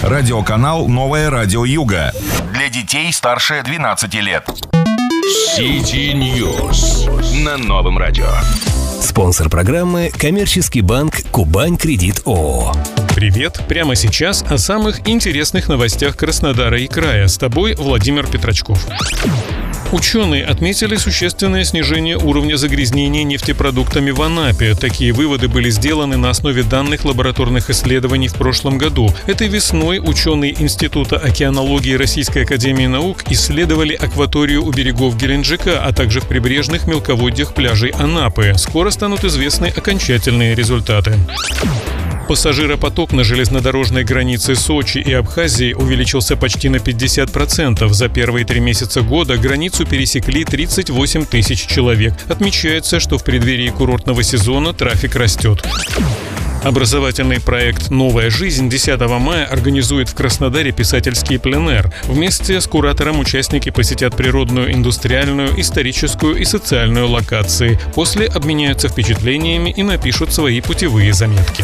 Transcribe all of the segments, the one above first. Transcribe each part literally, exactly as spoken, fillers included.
Радиоканал «Новое радио Юга». Для детей старше двенадцати лет. Сити Ньюс на Новом радио. Спонсор программы – коммерческий банк «Кубань Кредит ООО». Привет! Прямо сейчас о самых интересных новостях Краснодара и края. С тобой Владимир Петрачков. Ученые отметили существенное снижение уровня загрязнения нефтепродуктами в Анапе. Такие выводы были сделаны на основе данных лабораторных исследований в прошлом году. Этой весной ученые Института океанологии Российской академии наук исследовали акваторию у берегов Геленджика, а также в прибрежных мелководьях пляжей Анапы. Скоро станут известны окончательные результаты. Пассажиропоток на железнодорожной границе Сочи и Абхазии увеличился почти на пятьдесят процентов. За первые три месяца года границу пересекли тридцать восемь тысяч человек. Отмечается, что в преддверии курортного сезона трафик растет. Образовательный проект «Новая жизнь» десятого мая организует в Краснодаре писательский пленэр. Вместе с куратором участники посетят природную, индустриальную, историческую и социальную локации. После обменяются впечатлениями и напишут свои путевые заметки.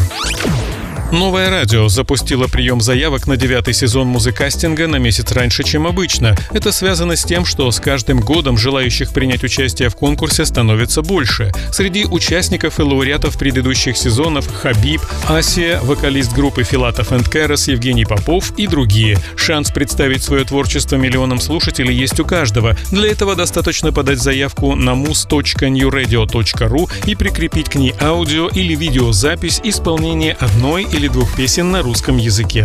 Новое радио запустило прием заявок на девятый сезон музыкастинга на месяц раньше, чем обычно. Это связано с тем, что с каждым годом желающих принять участие в конкурсе становится больше. Среди участников и лауреатов предыдущих сезонов Хабиб, Асия, вокалист группы Филатов энд Кэрос Евгений Попов и другие. Шанс представить свое творчество миллионам слушателей есть у каждого. Для этого достаточно подать заявку на муз точка ньюрэдио точка ру и прикрепить к ней аудио или видеозапись исполнения одной или или двух песен на русском языке.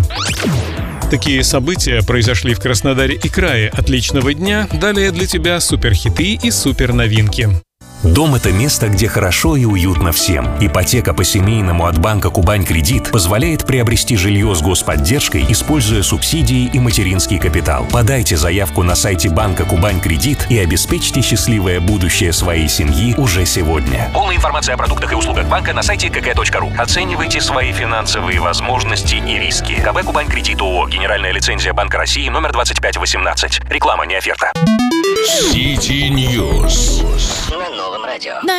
Такие события произошли в Краснодаре и крае. Отличного дня! Далее для тебя суперхиты и суперновинки. Дом – это место, где хорошо и уютно всем. Ипотека по-семейному от банка «Кубань Кредит» позволяет приобрести жилье с господдержкой, используя субсидии и материнский капитал. Подайте заявку на сайте банка «Кубань Кредит» и обеспечьте счастливое будущее своей семьи уже сегодня. Полная информация о продуктах и услугах банка на сайте ка ка точка ру. Оценивайте свои финансовые возможности и риски. КБ «Кубань Кредит ООО». Генеральная лицензия Банка России номер двадцать пять восемнадцать. Реклама, не оферта. Сити Ньюс На Новом радио.